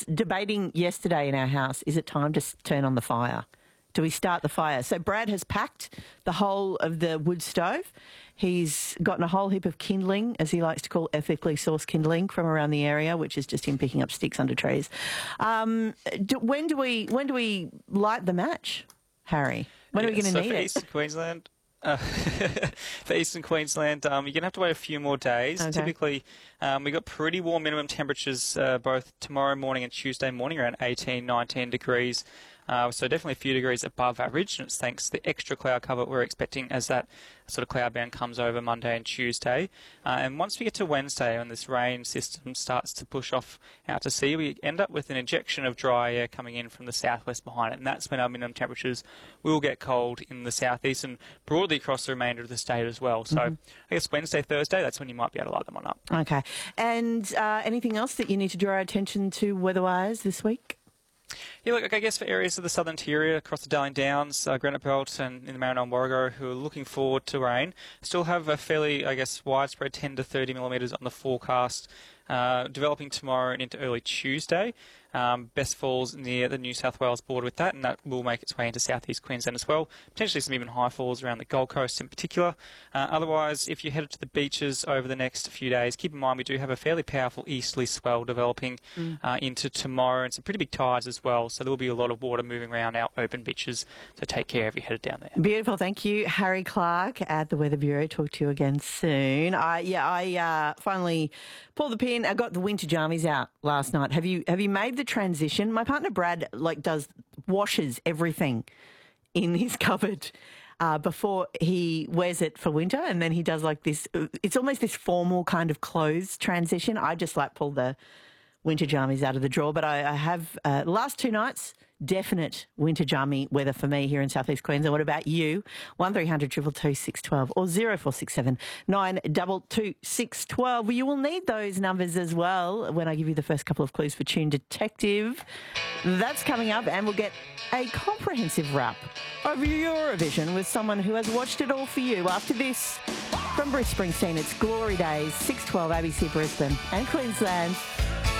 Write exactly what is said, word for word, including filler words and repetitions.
was debating yesterday in our house, is it time to s- turn on the fire? Do we start the fire? So Brad has packed the whole of the wood stove. He's gotten a whole heap of kindling, as he likes to call ethically sourced kindling, from around the area, which is just him picking up sticks under trees. Um, do, when do we when do we light the match, Harry? When yeah, are we going to so need for it? Eastern Queensland, uh, for Eastern Queensland, um, you're going to have to wait a few more days. Okay. Typically, um, we've got pretty warm minimum temperatures uh, both tomorrow morning and Tuesday morning, around eighteen, nineteen degrees. Uh, so definitely a few degrees above average, and it's thanks to the extra cloud cover we're expecting as that sort of cloud band comes over Monday and Tuesday. Uh, and once we get to Wednesday, when this rain system starts to push off out to sea, we end up with an injection of dry air coming in from the southwest behind it, and that's when our minimum temperatures will get cold in the southeast and broadly across the remainder of the state as well. So mm-hmm. I guess Wednesday, Thursday, that's when you might be able to light them on up. Okay. And uh, anything else that you need to draw our attention to weather-wise this week? Yeah, look, I guess for areas of the southern interior, across the Darling Downs, uh, Granite Belt and in the Maranoa and Warrego who are looking forward to rain, still have a fairly, I guess, widespread ten to thirty millimetres on the forecast, uh, developing tomorrow and into early Tuesday. Um, best falls near the New South Wales border with that, and that will make its way into southeast Queensland as well. Potentially some even high falls around the Gold Coast in particular. Uh, otherwise, if you're headed to the beaches over the next few days, keep in mind we do have a fairly powerful easterly swell developing mm. uh, into tomorrow, and some pretty big tides as well. So there will be a lot of water moving around our open beaches. So take care if you're headed down there. Beautiful, thank you, Harry Clark at the Weather Bureau. Talk to you again soon. I yeah, I uh, finally pulled the pin. I got the winter jammies out last night. Have you have you made the transition? My partner Brad like does washes everything in his cupboard uh, before he wears it for winter, and then he does like this. It's almost this formal kind of clothes transition. I just like pull the winter jammies out of the drawer, but I, I have uh, the last two nights. Definite winter jammy weather for me here in southeast Queensland. What about you? one three hundred two two two six one two or zero four six seven nine two two six one two. Well, you will need those numbers as well when I give you the first couple of clues for Tune Detective. That's coming up, and we'll get a comprehensive wrap over Eurovision with someone who has watched it all for you. After this, from Bruce Springsteen, it's Glory Days, six twelve A B C Brisbane and Queensland.